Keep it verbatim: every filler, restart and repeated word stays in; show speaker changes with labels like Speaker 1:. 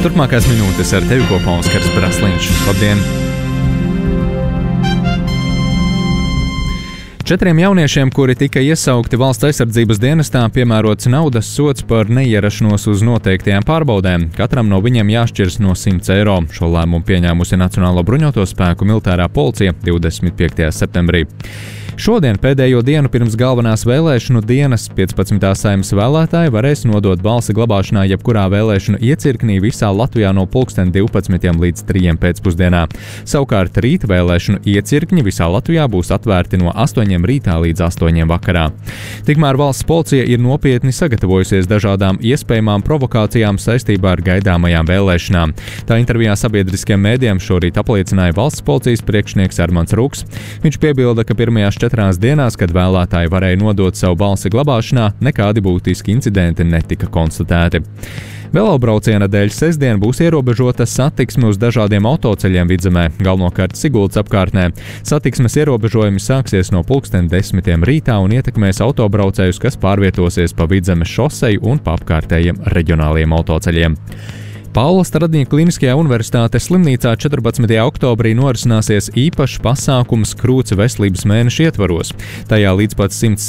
Speaker 1: Turpmākās minūtes ar tevi kopā Oskars Brasliņš. Labdien! Četriem jauniešiem, kuri tika iesaukti valsts aizsardzības dienestā, piemērots naudas sods par neierašanos uz noteiktajām pārbaudēm. Katram no viņiem jāšķirs no simts eiro. Šo lēmumu pieņēmusi Nacionālo bruņoto spēku militārā policija divdesmit piektajā septembrī. Šodien, pēdējo dienu pirms galvenās vēlēšanu dienas, piecpadsmitā Saeimas vēlētāji varēs nodot balsi glabāšanā jebkurā vēlēšanu iecirknī visā Latvijā no pulksten divpadsmitiem līdz trijiem pēcpusdienā. Savukārt rīt vēlēšanu iecirkņi visā Latvijā būs atvērti no astoņiem rītā līdz astoņiem vakarā. Tikmēr valsts policija ir nopietni sagatavojusies dažādām iespējamām provokācijām saistībā ar gaidāmajām vēlēšanām. Tā intervijā sabiedriskiem mēdiem šorīt apliecināja valsts policijas priekšnieks Armands Ruks. Viņš piebilda, ka pirmajās četrās dienās, kad vēlētāji varēja nodot savu balsi glabāšanā, nekādi būtiski incidenti netika konstatēti. Velobrauciena dēļ sestdien būs ierobežota satiksme uz dažādiem autoceļiem Vidzemē, galvenokārt Sigultas apkārtnē. Satiksmes ierobežojumi sāksies no pulksten desmitiem rītā un ietekmēs autobraucējus, kas pārvietosies pa Vidzemes šoseju un pa apkārtējiem reģionāliem autoceļiem. Paula Stradņika Kliniskajā universitātes slimnīcā četrpadsmitajā oktobrī norisināsies īpašs pasākums Krūts veselības mēneša ietvaros. Tajā līdz pat simts